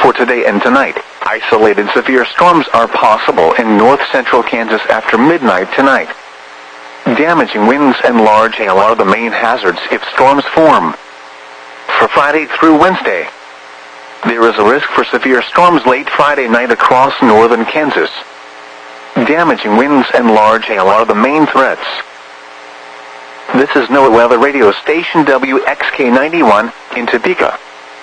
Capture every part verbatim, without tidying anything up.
For today and tonight, isolated severe storms are possible in north-central Kansas after midnight tonight. Damaging winds and large hail are the main hazards if storms form. For Friday through Wednesday, there is a risk for severe storms late Friday night across northern Kansas. Damaging winds and large hail are the main threats. This is NOAA Weather Radio Station W X K ninety-one in Topeka.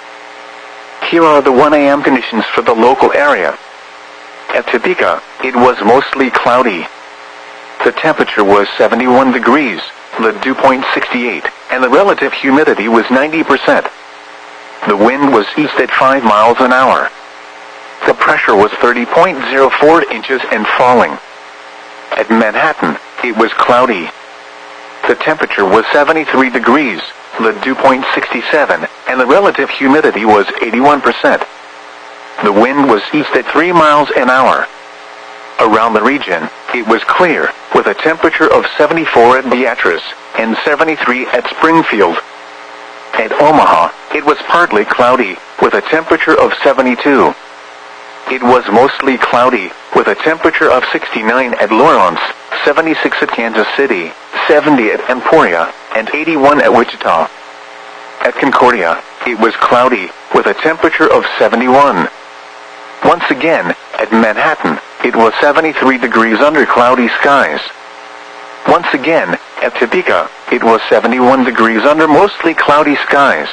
Here are the one A M conditions for the local area. At Topeka, it was mostly cloudy. The temperature was seventy-one degrees, the dew point sixty-eight, and the relative humidity was ninety percent. The wind was east at five miles an hour. The pressure was thirty point zero four inches and falling. At Manhattan, it was cloudy. The temperature was seventy-three degrees, the dew point sixty-seven, and the relative humidity was eighty-one percent. The wind was east at three miles an hour. Around the region, it was clear, with a temperature of seventy-four at Beatrice and seventy-three at Springfield. At Omaha, it was partly cloudy, with a temperature of seventy-two. It was mostly cloudy, with a temperature of sixty-nine at Lawrence, seventy-six at Kansas City, seventy at Emporia, and eighty-one at Wichita. At Concordia, it was cloudy, with a temperature of seventy-one. Once again, at Manhattan, it was seventy-three degrees under cloudy skies. Once again, at Topeka, it was seventy-one degrees under mostly cloudy skies.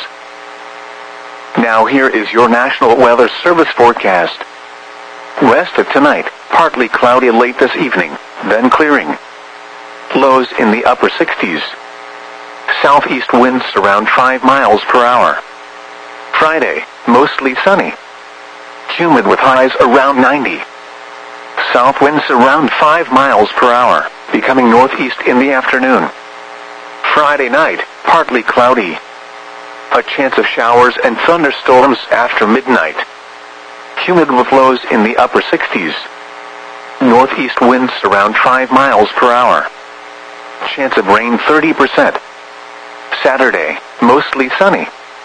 Now here is your National Weather Service forecast. Rest of tonight, partly cloudy late this evening, then clearing. Lows in the upper sixties. Southeast winds around five miles per hour. Friday, mostly sunny. Humid with highs around ninety. South winds around five miles per hour, becoming northeast in the afternoon. Friday night, partly cloudy. A chance of showers and thunderstorms after midnight. Humid with lows in the upper sixties. Northeast winds around five miles per hour. Chance of rain thirty percent. Saturday, mostly sunny.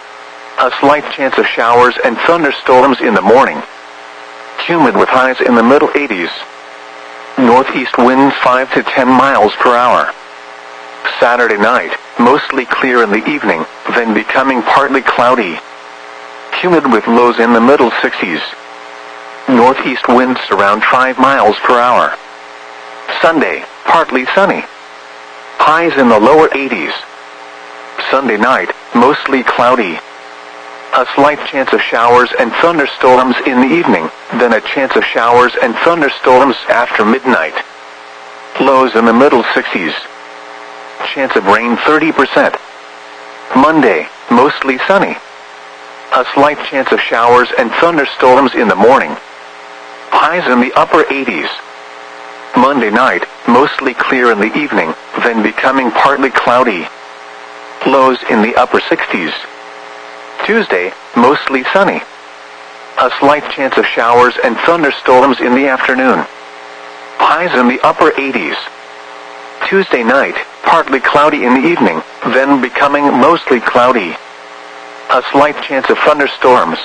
A slight chance of showers and thunderstorms in the morning. Humid with highs in the middle eighties. Northeast winds five to ten miles per hour. Saturday night, mostly clear in the evening, then becoming partly cloudy. Humid with lows in the middle sixties. Northeast winds around five miles per hour. Sunday, partly sunny. Highs in the lower eighties. Sunday night, mostly cloudy. A slight chance of showers and thunderstorms in the evening, then a chance of showers and thunderstorms after midnight. Lows in the middle sixties. Chance of rain thirty percent. Monday, mostly sunny. A slight chance of showers and thunderstorms in the morning. Highs in the upper eighties. Monday night, mostly clear in the evening, then becoming partly cloudy. Lows in the upper sixties. Tuesday, mostly sunny. A slight chance of showers and thunderstorms in the afternoon. Highs in the upper eighties. Tuesday night, partly cloudy in the evening, then becoming mostly cloudy. A slight chance of thunderstorms.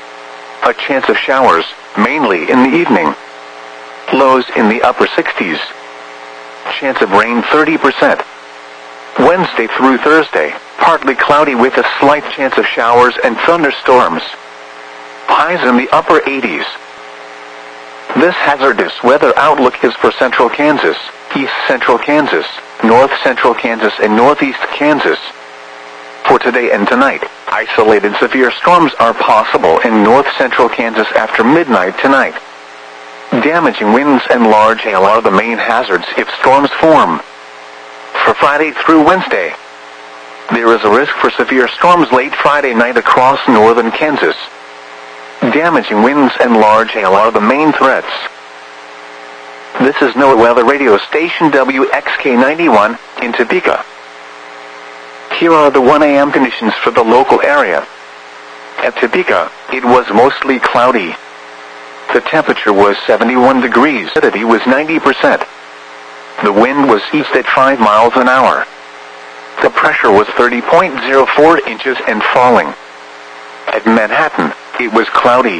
A chance of showers, mainly in the evening. Lows in the upper sixties. Chance of rain thirty percent. Wednesday through Thursday, partly cloudy with a slight chance of showers and thunderstorms. Highs in the upper eighties. This hazardous weather outlook is for central Kansas, east central Kansas, north central Kansas, and northeast Kansas. For today and tonight, isolated severe storms are possible in north central Kansas after midnight tonight. Damaging winds and large hail are the main hazards if storms form. For Friday through Wednesday, there is a risk for severe storms late Friday night across northern Kansas. Damaging winds and large hail are the main threats. This is NOAA Weather Radio Station W X K ninety-one in Topeka. Here are the one A M conditions for the local area. At Topeka, it was mostly cloudy. The temperature was seventy-one degrees. Humidity was ninety percent. The wind was east at five miles an hour. The pressure was thirty point zero four inches and falling. At Manhattan, it was cloudy.